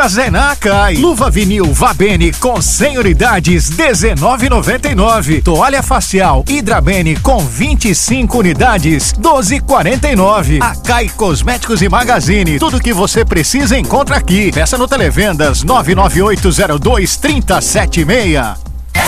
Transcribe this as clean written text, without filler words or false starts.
ofertas é na Acai. Luva vinil Vabene com 100 unidades, R$19,99. Toalha facial Hidrabene com 25 unidades, R$12,49. Acai Cosméticos e Magazine. Tudo que você precisa encontra aqui. Peça no Televendas 99802-3076.